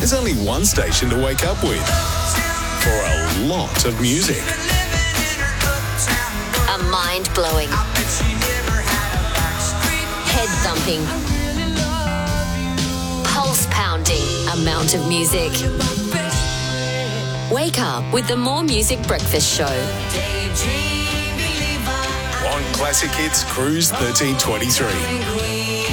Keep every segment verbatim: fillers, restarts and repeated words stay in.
There's only one station to wake up with for a lot of music. A mind-blowing, head-thumping, pulse-pounding amount of music. Wake up with the More Music Breakfast Show. On Classic Hits Cruise thirteen twenty-three.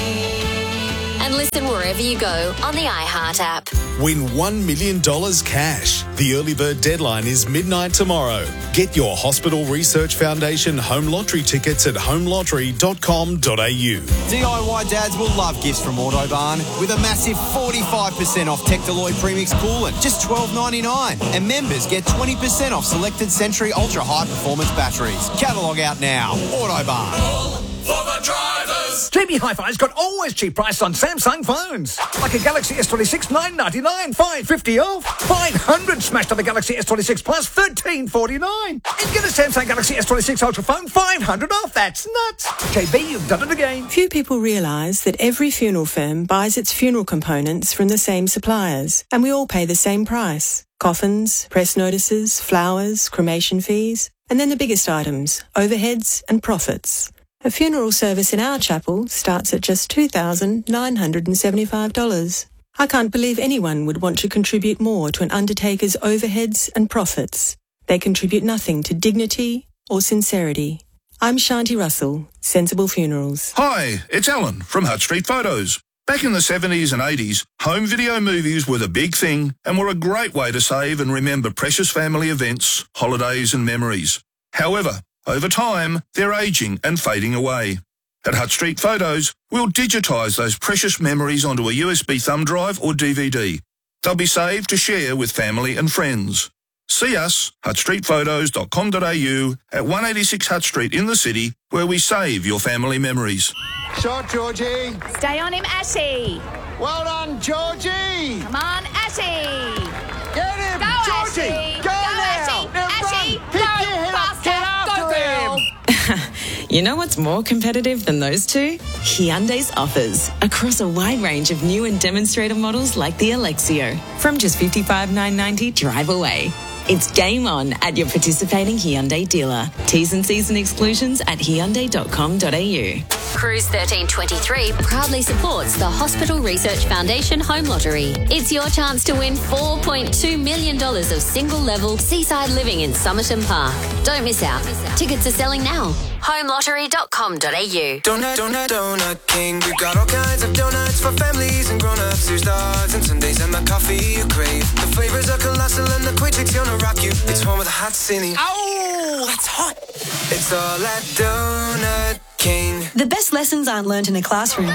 And listen wherever you go on the iHeart app. Win one million dollars cash. The early bird deadline is midnight tomorrow. Get your Hospital Research Foundation home lottery tickets at home lottery dot com dot a u. D I Y dads will love gifts from Autobarn with a massive forty-five percent off Tectaloid Premix coolant, just twelve ninety-nine. And members get twenty percent off selected Century Ultra High Performance batteries. Catalogue out now. Autobarn. All for the drivers. J B Hi-Fi's got always cheap prices on Samsung phones. Like a Galaxy S twenty-six, nine ninety-nine, five fifty off. five hundred smashed on the Galaxy S twenty-six Plus, thirteen forty-nine. And get a Samsung Galaxy S twenty-six Ultra phone, five hundred off. That's nuts. J B, you've done it again. Few people realise that every funeral firm buys its funeral components from the same suppliers, and we all pay the same price. Coffins, press notices, flowers, cremation fees, and then the biggest items, overheads and profits. A funeral service in our chapel starts at just two thousand nine hundred seventy-five dollars. I can't believe anyone would want to contribute more to an undertaker's overheads and profits. They contribute nothing to dignity or sincerity. I'm Shanti Russell, Sensible Funerals. Hi, it's Alan from Hutt Street Photos. Back in the seventies and eighties, home video movies were the big thing and were a great way to save and remember precious family events, holidays and memories. However, over time, they're ageing and fading away. At Hutt Street Photos, we'll digitise those precious memories onto a U S B thumb drive or D V D. They'll be saved to share with family and friends. See us, hutt street photos dot com dot a u, at one eighty-six Hutt Street in the city, where we save your family memories. Shot, Georgie. Stay on him, Ashy. Well done, Georgie. Come on, Ashy. Get him, Go, Georgie. Ashy. Go, Go, now. Ashy. Now Ashy. run. Go, Pick your head up. Get faster. after Go, him. You know what's more competitive than those two? Hyundai's offers across a wide range of new and demonstrator models like the Alexio. From just fifty-five thousand nine hundred ninety dollars drive away. It's game on at your participating Hyundai dealer. T's and C's and exclusions at hyundai dot com dot a u. Cruise thirteen twenty-three proudly supports the Hospital Research Foundation Home Lottery. It's your chance to win four point two million dollars of single-level seaside living in Somerton Park. Don't miss out. Tickets are selling now. home lottery dot com dot a u. Donut, donut, donut king. We've got all kinds of donuts for families and grown-ups who starts and Sundays and the coffee you crave. The flavors are colossal and the quick's gonna rock you. It's home of the hot city. Oh, that's hot. It's all at Donut King. The best lessons aren't learned in a classroom.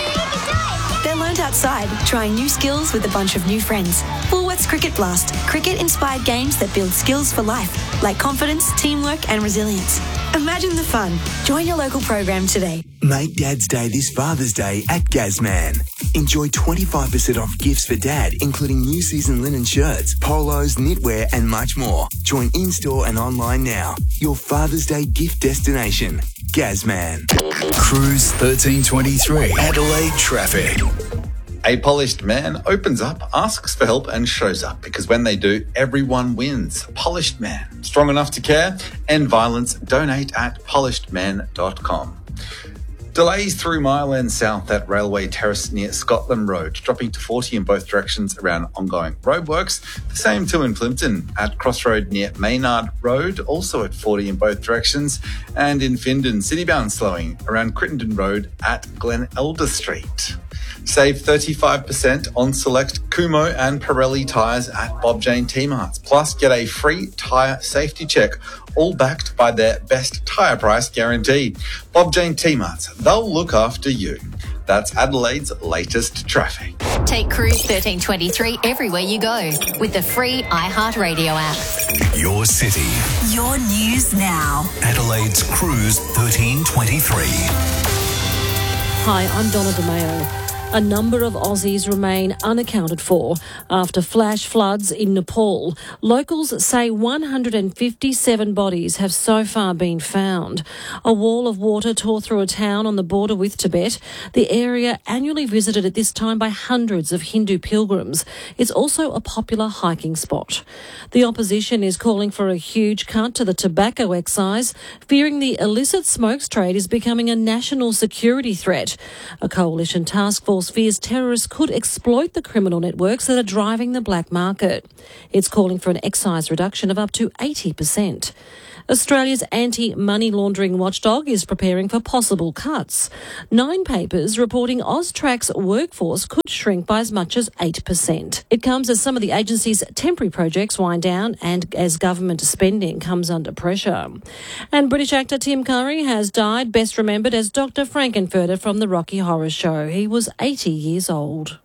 They're learned outside, trying new skills with a bunch of new friends. Woolworths Cricket Blast. Cricket-inspired games that build skills for life, like confidence, teamwork and resilience. Imagine the fun. Join your local program today. Make Dad's Day this Father's Day at Gazman. Enjoy twenty-five percent off gifts for Dad, including new season linen shirts, polos, knitwear and much more. Join in-store and online now. Your Father's Day gift destination. Gazman. Cruise thirteen twenty-three. Adelaide traffic. A polished man opens up, asks for help and shows up, because when they do, everyone wins. Polished Man. Strong enough to care? End violence. Donate at polished man dot com. Delays through Mile End South at Railway Terrace near Scotland Road, dropping to forty in both directions around ongoing roadworks. The same too in Plympton at Crossroad near Maynard Road, also at forty in both directions. And in Findon, citybound slowing around Crittenden Road at Glen Elder Street. Save thirty-five percent on select Kumo and Pirelli tyres at Bob Jane T-Marts. Plus, get a free tyre safety check, all backed by their best tyre price guarantee. Bob Jane T-Marts, they'll look after you. That's Adelaide's latest traffic. Take Cruise thirteen twenty-three everywhere you go with the free iHeartRadio app. Your city. Your news now. Adelaide's Cruise thirteen twenty-three. Hi, I'm Donna DeMayo. A number of Aussies remain unaccounted for after flash floods in Nepal. Locals say one hundred fifty-seven bodies have so far been found. A wall of water tore through a town on the border with Tibet. The area annually visited at this time by hundreds of Hindu pilgrims. It's also a popular hiking spot. The opposition is calling for a huge cut to the tobacco excise, fearing the illicit smokes trade is becoming a national security threat. A coalition task force fears terrorists could exploit the criminal networks that are driving the black market. It's calling for an excise reduction of up to eighty percent. Australia's anti-money laundering watchdog is preparing for possible cuts. Nine papers reporting Austrac's workforce could shrink by as much as eight percent. It comes as some of the agency's temporary projects wind down and as government spending comes under pressure. And British actor Tim Curry has died, best remembered as Doctor Frankenfurter from the Rocky Horror Show. He was eighty years old.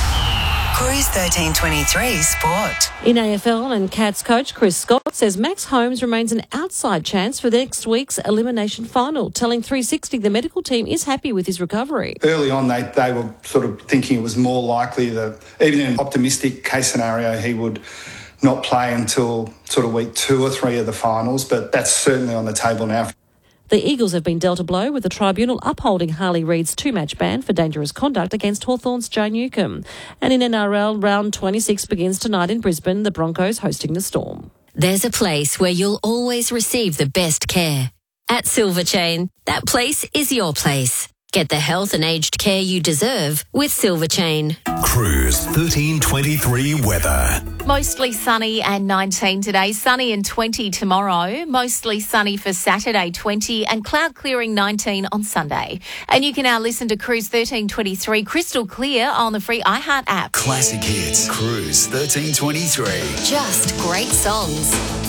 Cruise thirteen twenty-three Sport. In A F L, and Cats coach Chris Scott says Max Holmes remains an outside chance for next week's elimination final, telling three sixty the medical team is happy with his recovery. Early on, they, they were sort of thinking it was more likely that, even in an optimistic case scenario, he would not play until sort of week two or three of the finals, but that's certainly on the table now. The Eagles have been dealt a blow with the tribunal upholding Harley Reid's two-match ban for dangerous conduct against Hawthorn's Joe Newcombe. And in N R L, round twenty-six begins tonight in Brisbane, the Broncos hosting the Storm. There's a place where you'll always receive the best care. At Silver Chain, that place is your place. Get the health and aged care you deserve with Silver Chain. Cruise thirteen twenty-three weather. Mostly sunny and nineteen today, sunny and twenty tomorrow, mostly sunny for Saturday, twenty, and cloud clearing nineteen on Sunday. And you can now listen to Cruise thirteen twenty-three crystal clear on the free iHeart app. Classic hits. Cruise thirteen twenty-three. Just great songs.